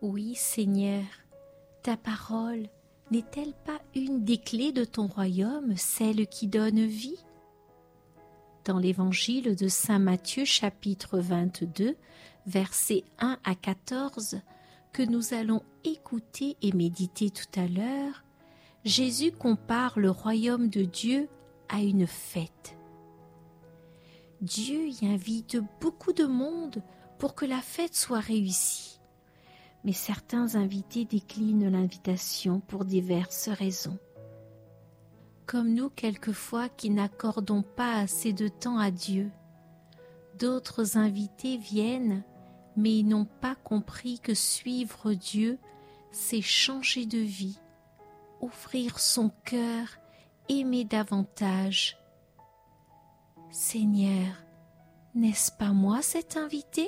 Oui, Seigneur, ta parole n'est-elle pas une des clés de ton royaume, celle qui donne vie? Dans l'évangile de saint Matthieu, chapitre 22, versets 1 à 14, que nous allons écouter et méditer tout à l'heure, Jésus compare le royaume de Dieu à une fête. Dieu y invite beaucoup de monde pour que la fête soit réussie. Mais certains invités déclinent l'invitation pour diverses raisons. Comme nous quelquefois qui n'accordons pas assez de temps à Dieu. D'autres invités viennent, mais ils n'ont pas compris que suivre Dieu, c'est changer de vie, offrir son cœur, aimer davantage. Seigneur, n'est-ce pas moi cet invité?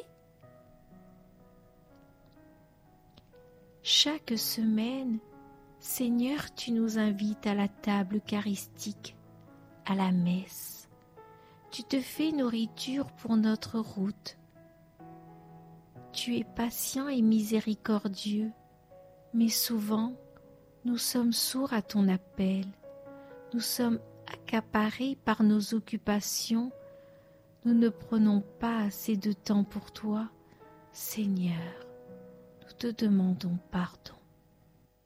Chaque semaine, Seigneur, tu nous invites à la table eucharistique, à la messe. Tu te fais nourriture pour notre route. Tu es patient et miséricordieux, mais souvent, nous sommes sourds à ton appel. Nous sommes accaparés par nos occupations. Nous ne prenons pas assez de temps pour toi. Seigneur, nous te demandons pardon.